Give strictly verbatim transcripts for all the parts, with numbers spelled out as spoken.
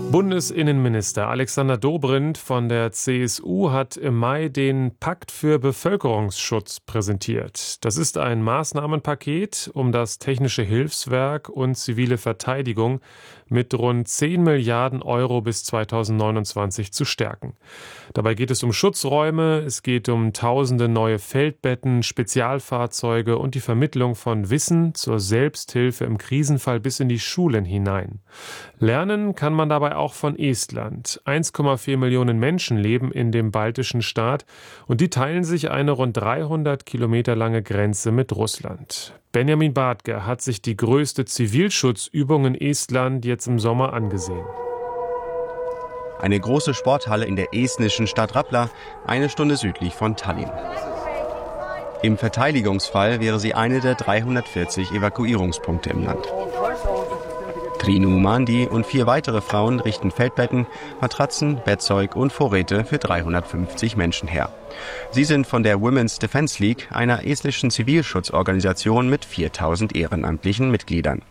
Bundesinnenminister Alexander Dobrindt von der C S U hat im Mai den Pakt für Bevölkerungsschutz präsentiert. Das ist ein Maßnahmenpaket, um das Technische Hilfswerk und zivile Verteidigung mit rund zehn Milliarden Euro bis zweitausendneunundzwanzig zu stärken. Dabei geht es um Schutzräume, es geht um tausende neue Feldbetten, Spezialfahrzeuge und die Vermittlung von Wissen zur Selbsthilfe im Krisenfall bis in die Schulen hinein. Lernen kann man dabei auch von Estland. eins Komma vier Millionen Menschen leben in dem baltischen Staat und die teilen sich eine rund dreihundert Kilometer lange Grenze mit Russland. Benjamin Bartger hat sich die größte Zivilschutzübung in Estland jetzt im Sommer angesehen. Eine große Sporthalle in der estnischen Stadt Rapla, eine Stunde südlich von Tallinn. Im Verteidigungsfall wäre sie eine der dreihundertvierzig Evakuierungspunkte im Land. Trinu Mandi und vier weitere Frauen richten Feldbetten, Matratzen, Bettzeug und Vorräte für dreihundertfünfzig Menschen her. Sie sind von der Women's Defense League, einer estnischen Zivilschutzorganisation mit viertausend ehrenamtlichen Mitgliedern.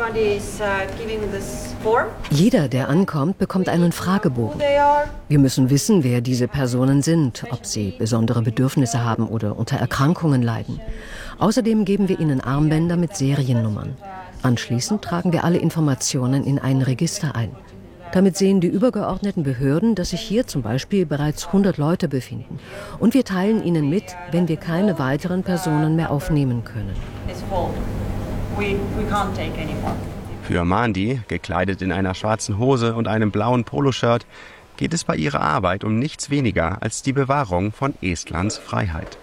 Jeder, der ankommt, bekommt einen Fragebogen. Wir müssen wissen, wer diese Personen sind, ob sie besondere Bedürfnisse haben oder unter Erkrankungen leiden. Außerdem geben wir ihnen Armbänder mit Seriennummern. Anschließend tragen wir alle Informationen in ein Register ein. Damit sehen die übergeordneten Behörden, dass sich hier zum Beispiel bereits hundert Leute befinden. Und wir teilen ihnen mit, wenn wir keine weiteren Personen mehr aufnehmen können. Für Mandi, gekleidet in einer schwarzen Hose und einem blauen Poloshirt, geht es bei ihrer Arbeit um nichts weniger als die Bewahrung von Estlands Freiheit.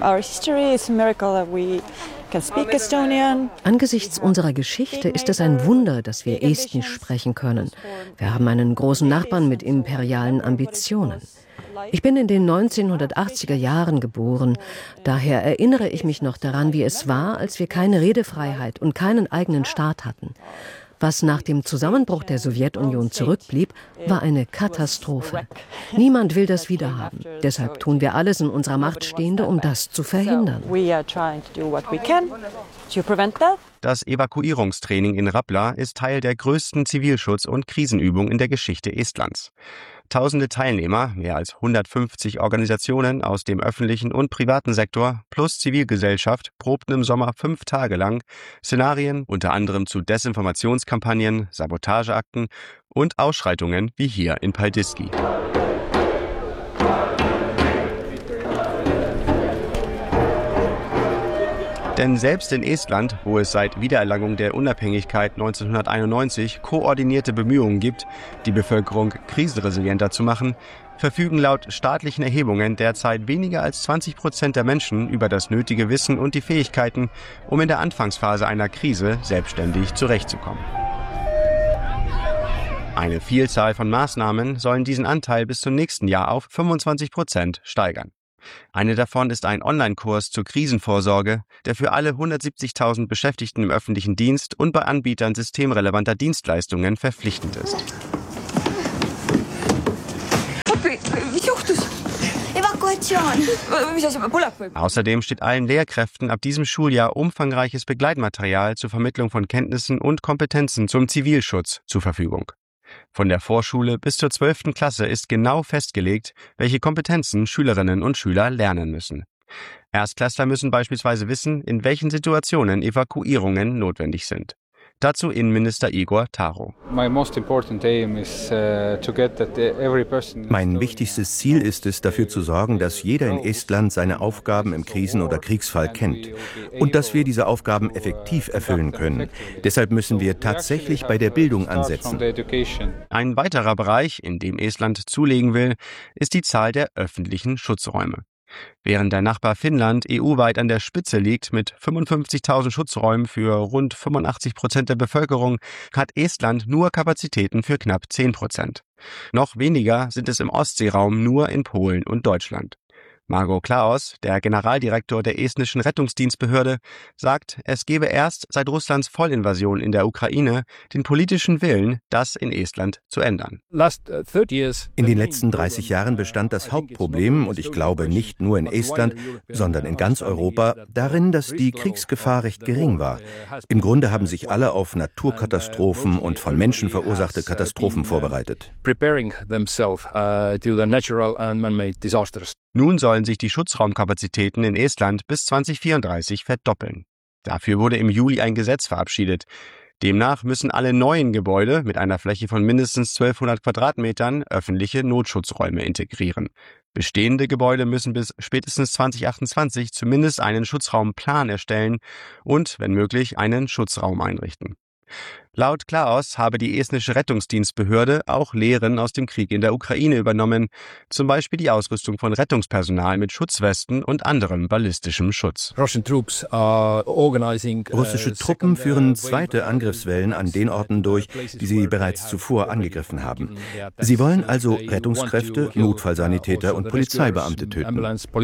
Angesichts unserer Geschichte ist es ein Wunder, dass wir Estnisch sprechen können. Wir haben einen großen Nachbarn mit imperialen Ambitionen. Ich bin in den neunzehnhundertachtziger Jahren geboren. Daher erinnere ich mich noch daran, wie es war, als wir keine Redefreiheit und keinen eigenen Staat hatten. Was nach dem Zusammenbruch der Sowjetunion zurückblieb, war eine Katastrophe. Niemand will das wiederhaben. Deshalb tun wir alles in unserer Macht Stehende, um das zu verhindern. Das Evakuierungstraining in Rapla ist Teil der größten Zivilschutz- und Krisenübung in der Geschichte Estlands. Tausende Teilnehmer, mehr als hundertfünfzig Organisationen aus dem öffentlichen und privaten Sektor plus Zivilgesellschaft probten im Sommer fünf Tage lang Szenarien, unter anderem zu Desinformationskampagnen, Sabotageakten und Ausschreitungen wie hier in Paldiski. Denn selbst in Estland, wo es seit Wiedererlangung der Unabhängigkeit neunzehnhunderteinundneunzig koordinierte Bemühungen gibt, die Bevölkerung krisenresilienter zu machen, verfügen laut staatlichen Erhebungen derzeit weniger als zwanzig Prozent der Menschen über das nötige Wissen und die Fähigkeiten, um in der Anfangsphase einer Krise selbstständig zurechtzukommen. Eine Vielzahl von Maßnahmen sollen diesen Anteil bis zum nächsten Jahr auf fünfundzwanzig Prozent steigern. Eine davon ist ein Online-Kurs zur Krisenvorsorge, der für alle hundertsiebzigtausend Beschäftigten im öffentlichen Dienst und bei Anbietern systemrelevanter Dienstleistungen verpflichtend ist. Außerdem steht allen Lehrkräften ab diesem Schuljahr umfangreiches Begleitmaterial zur Vermittlung von Kenntnissen und Kompetenzen zum Zivilschutz zur Verfügung. Von der Vorschule bis zur zwölften Klasse ist genau festgelegt, welche Kompetenzen Schülerinnen und Schüler lernen müssen. Erstklässler müssen beispielsweise wissen, in welchen Situationen Evakuierungen notwendig sind. Dazu Innenminister Igor Taro. Mein wichtigstes Ziel ist es, dafür zu sorgen, dass jeder in Estland seine Aufgaben im Krisen- oder Kriegsfall kennt und dass wir diese Aufgaben effektiv erfüllen können. Deshalb müssen wir tatsächlich bei der Bildung ansetzen. Ein weiterer Bereich, in dem Estland zulegen will, ist die Zahl der öffentlichen Schutzräume. Während der Nachbar Finnland E U-weit an der Spitze liegt mit fünfundfünfzigtausend Schutzräumen für rund fünfundachtzig Prozent der Bevölkerung, hat Estland nur Kapazitäten für knapp zehn Prozent. Noch weniger sind es im Ostseeraum nur in Polen und Deutschland. Margot Klaus, der Generaldirektor der estnischen Rettungsdienstbehörde, sagt, es gebe erst seit Russlands Vollinvasion in der Ukraine den politischen Willen, das in Estland zu ändern. In den letzten dreißig Jahren bestand das Hauptproblem, und ich glaube nicht nur in Estland, sondern in ganz Europa, darin, dass die Kriegsgefahr recht gering war. Im Grunde haben sich alle auf Naturkatastrophen und von Menschen verursachte Katastrophen vorbereitet. Nun sollen sich die Schutzraumkapazitäten in Estland bis zwanzig vierunddreißig verdoppeln. Dafür wurde im Juli ein Gesetz verabschiedet. Demnach müssen alle neuen Gebäude mit einer Fläche von mindestens zwölfhundert Quadratmetern öffentliche Notschutzräume integrieren. Bestehende Gebäude müssen bis spätestens zwanzig achtundzwanzig zumindest einen Schutzraumplan erstellen und, wenn möglich, einen Schutzraum einrichten. Laut Klaus habe die estnische Rettungsdienstbehörde auch Lehren aus dem Krieg in der Ukraine übernommen, zum Beispiel die Ausrüstung von Rettungspersonal mit Schutzwesten und anderem ballistischem Schutz. Russische Truppen führen zweite Angriffswellen an den Orten durch, die sie bereits zuvor angegriffen haben. Sie wollen also Rettungskräfte, Notfallsanitäter und Polizeibeamte töten.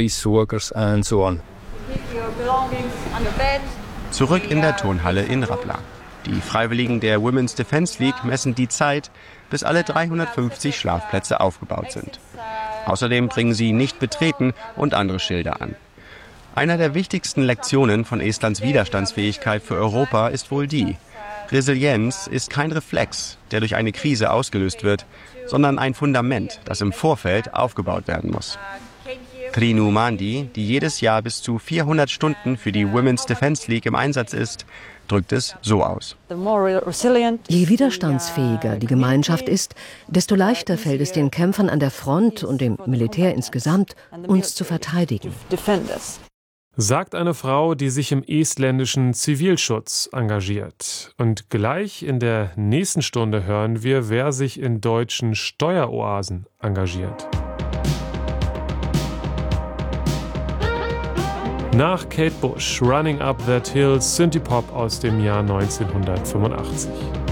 Zurück in der Turnhalle in Rapla. Die Freiwilligen der Women's Defense League messen die Zeit, bis alle dreihundertfünfzig Schlafplätze aufgebaut sind. Außerdem bringen sie nicht betreten und andere Schilder an. Einer der wichtigsten Lektionen von Estlands Widerstandsfähigkeit für Europa ist wohl die: Resilienz ist kein Reflex, der durch eine Krise ausgelöst wird, sondern ein Fundament, das im Vorfeld aufgebaut werden muss. Trinu Mandi, die jedes Jahr bis zu vierhundert Stunden für die Women's Defense League im Einsatz ist, drückt es so aus. Je widerstandsfähiger die Gemeinschaft ist, desto leichter fällt es den Kämpfern an der Front und dem Militär insgesamt, uns zu verteidigen. Sagt eine Frau, die sich im estländischen Zivilschutz engagiert. Und gleich in der nächsten Stunde hören wir, wer sich in deutschen Steueroasen engagiert. Nach Kate Bush, Running Up That Hill, Synthie-Pop aus dem Jahr neunzehnhundertfünfundachtzig.